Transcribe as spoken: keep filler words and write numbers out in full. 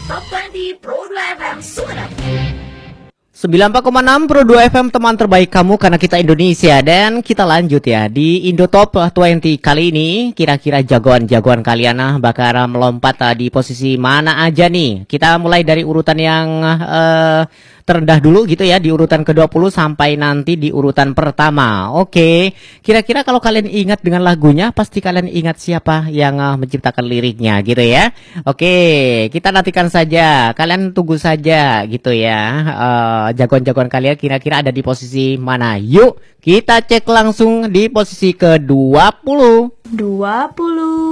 Top dua puluh Pro dua F M Sumeneb. sembilan puluh empat koma enam Pro dua F M, teman terbaik kamu karena kita Indonesia. Dan kita lanjut ya di Indo Top dua puluh kali ini. Kira-kira jagoan-jagoan kalian ah, bakal melompat ah, di posisi mana aja nih. Kita mulai dari urutan yang uh, terendah dulu gitu ya, di urutan ke dua puluh sampai nanti di urutan pertama. Oke, kira-kira kalau kalian ingat dengan lagunya, pasti kalian ingat siapa yang uh, menciptakan liriknya gitu ya. Oke, kita nantikan saja, kalian tunggu saja gitu ya. Uh, jagoan-jagoan kalian kira-kira ada di posisi mana. Yuk kita cek langsung di posisi ke dua puluh. dua puluh.